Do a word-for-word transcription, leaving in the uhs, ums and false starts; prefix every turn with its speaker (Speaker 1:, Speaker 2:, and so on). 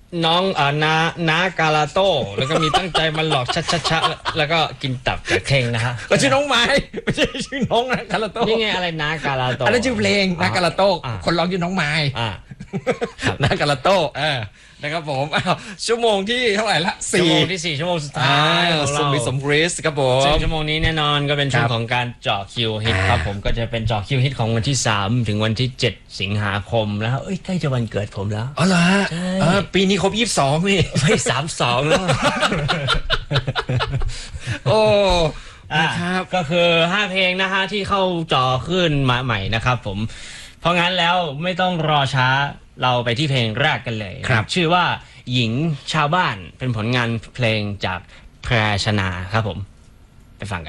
Speaker 1: น้องอ่านาน้ากาลาโต้แล้วก็มีตั้งใจมาหลอกชัดชัดชัดแล้วก็กินตับจากเข่งนะฮะ
Speaker 2: ก็ชื่อน้องไม้ไม่ใช่ชื่อน้องนะกาลาโต้
Speaker 1: นี่ไงอะไรนากาลาโต้
Speaker 2: อันนั้นชื่อเพลงนากาลาโต้
Speaker 1: อ่า
Speaker 2: คนร้องชื่อน้องไม้
Speaker 1: อ่า
Speaker 2: นากาลาโต้เออนะครับผมอ้าวชั่วโมงที่เท่าไหร่ละ
Speaker 1: ชั่ว
Speaker 2: สี่
Speaker 1: โมงที่สี่ชั่วโมงสุดท้า
Speaker 2: อ่าย
Speaker 1: ของ
Speaker 2: สม
Speaker 1: เรา
Speaker 2: บิสมกริสครับผม
Speaker 1: ซึ่งชั่วโมงนี้แน่นอนก็เป็นช่ว
Speaker 2: ค
Speaker 1: ง
Speaker 2: รับ
Speaker 1: ของการเจาะคิวฮิต
Speaker 2: อ่า
Speaker 1: ครับผมก็จะเป็นเจาะคิวฮิตของวันที่สามถึงวันที่เจ็ดสิงหาคมแล้วเอ้ยใกล้จะวันเกิดผมแล้ว
Speaker 2: อ๋อเหรอฮะ
Speaker 1: ใช่
Speaker 2: เออปีนี้ครบยี่สิบสองพี่
Speaker 1: ไม่สามสองแล้ว
Speaker 2: โอ้
Speaker 1: อ่า
Speaker 2: นะครับ
Speaker 1: ก็คือห้าเพลงนะฮะที่เข้าจอขึ้นมาใหม่นะครับผมเพราะงั้นแล้วไม่ต้องรอช้าเราไปที่เพลงแรกกันเลย
Speaker 2: ครับ
Speaker 1: ชื่อว่าหญิงชาวบ้านเป็นผลงานเพลงจากแพรชนาครับผมไปฟังกัน